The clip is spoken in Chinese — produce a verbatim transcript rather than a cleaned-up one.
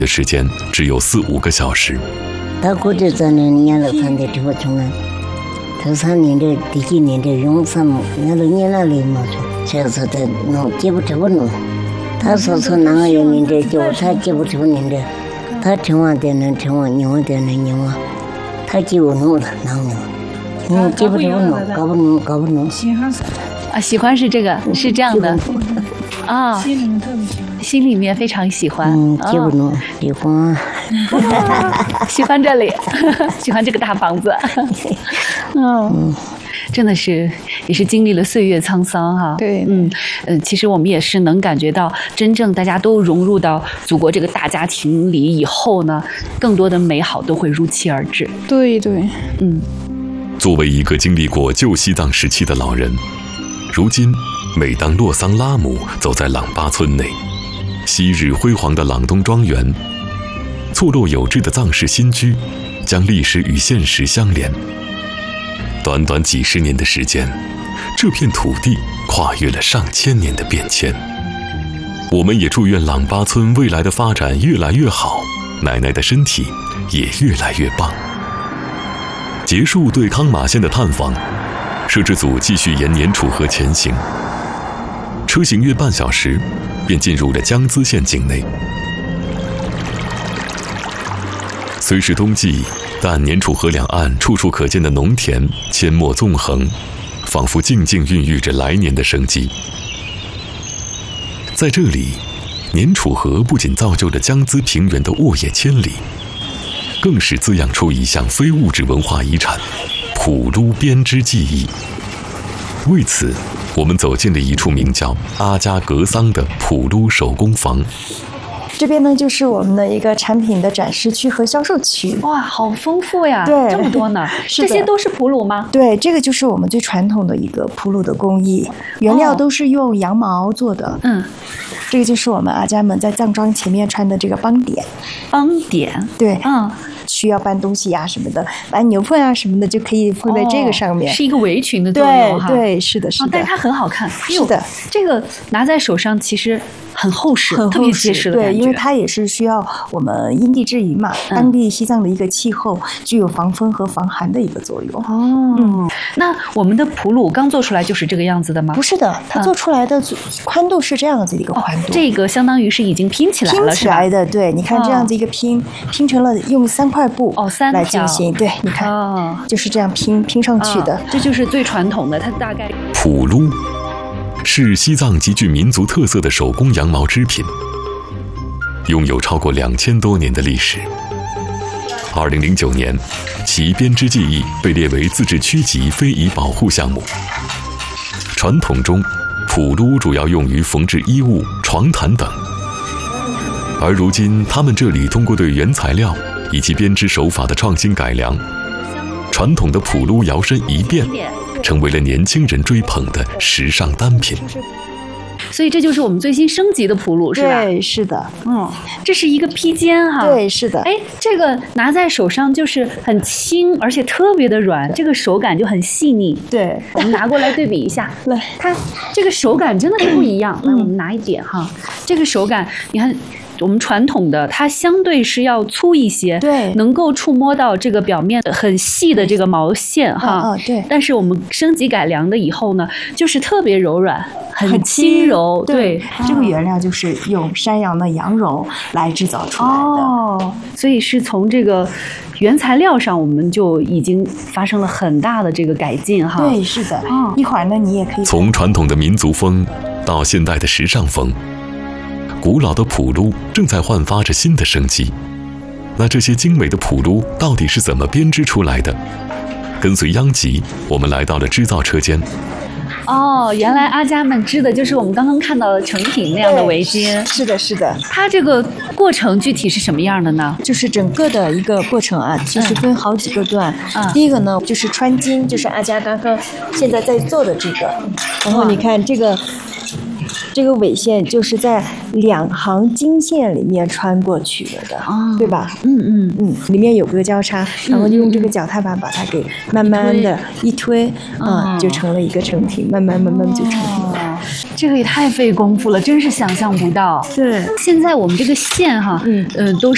的时间只有四五个小时。 他过去这两年了，看的这个从来，头三年的第几年的用什么，那都年那里嘛，这是在弄接不出弄。他说是哪个有年的就他接不出年的，他成完的能成完，牛的能牛啊，他接不弄了，哪有？嗯，接不出弄，搞不弄，搞不弄。 喜欢是啊，喜欢是这个，是这样的。啊， 心里面特别喜欢， 心里面非常喜欢。 嗯，接不弄，喜欢。 喜欢这里，喜欢这个大房子。嗯，真的是也是经历了岁月沧桑哈。 对， 嗯嗯，其实我们也是能感觉到，真正大家都融入到祖国这个大家庭里以后呢，更多的美好都会如期而至。 对对， 嗯。 作为一个经历过旧西藏时期的老人，如今每当洛桑拉姆走在朗巴村内，昔日辉煌的朗东庄园，错落有致的藏式新居，将历史与现实相连。短短几十年的时间，这片土地跨越了上千年的变迁。我们也祝愿朗巴村未来的发展越来越好，奶奶的身体也越来越棒。结束对康马县的探访，摄制组继续沿年楚河前行。车行约半小时，便进入了江孜县境内。虽是冬季，但年楚河两岸处处可见的农田阡陌纵横，仿佛静静孕育着来年的生机。在这里，年楚河不仅造就了江孜平原的沃野千里，更是滋养出一项非物质文化遗产——普噜编织技艺。为此，我们走进了一处名叫阿加格桑的普噜手工坊。 这边呢，就是我们的一个产品的展示区和销售区。 哇，好丰富呀！ 对， 这么多呢。这些都是普鲁吗？ 对，这个就是我们最传统的一个普鲁的工艺，原料都是用羊毛做的。 嗯， 这个就是我们阿家们在藏装前面穿的这个帮点。 帮点， 对， 嗯。 需要搬东西呀、啊、什么的，搬牛粪啊什么的就可以放在这个上面， 哦、是一个围裙的作用哈。 对对，是的，是的、 哦。但是它很好看， 是的， 这个拿在手上其实很厚实， 很厚实， 特别结实的感觉。 对，因为它也是需要我们因地制宜嘛，嗯、当地西藏的一个气候具有防风和防寒的一个作用。 哦，嗯，那我们的普鲁刚做出来就是这个样子的吗？ 不是的，它做出来的宽度是这样子的一个宽度。 哦、这个相当于是已经拼起来了， 拼起来的，对，你看这样子一个拼，哦、拼成了用三块布哦，三来进行，对，你看，哦、就是这样拼拼上去的， 哦，这就是最传统的，它大概普噜是西藏极具民族特色的手工羊毛织品，拥有超过两千多年的历史。二零零九年，其编织技艺被列为自治区级非遗保护项目。传统中，普噜主要用于缝制衣物、床毯等，而如今，他们这里通过对原材料以及编织手法的创新改良，传统的普噜摇身一变，成为了年轻人追捧的时尚单品。 所以这就是我们最新升级的普鲁，是吧？ 对，是的。 嗯，这是一个披肩哈。 对，是的。 哎，这个拿在手上就是很轻，而且特别的软，这个手感就很细腻。 对， 我们拿过来对比一下， 来， 它这个手感真的是不一样。来，我们拿一点哈，这个手感，你看。我们传统的它相对是要粗一些， 对， 能够触摸到这个表面很细的这个毛线哈， 嗯，对。 但是我们升级改良的以后呢，就是特别柔软，很轻柔， 对。 对， 这个原料就是用山羊的羊绒来制造出来的， 哦，所以是从这个原材料上我们就已经发生了很大的这个改进哈。 对，是的。 哦， 一会儿呢，你也可以从传统的民族风到现代的时尚风。古老的普噜正在焕发着新的生机，那这些精美的普噜到底是怎么编织出来的？跟随央吉，我们来到了织造车间。 哦，原来阿家们织的就是我们刚刚看到的成品那样的围巾。 是的，是的。 它这个过程具体是什么样的呢？ 就是整个的一个过程啊，就是分好几个段。 嗯、 第一个呢，就是穿金，就是阿家刚刚现在在做的这个。然后你看这个。这个尾线就是在两行金线里面穿过去了的，哦、对吧？ 嗯嗯嗯，里面有个交叉，然后就用这个脚踏板把它给慢慢的一推，啊、嗯，就成了一个成品，慢慢慢慢就成品了。哦、 这个也太费功夫了，真是想象不到。 对， 现在我们这个线哈，嗯呃，都是。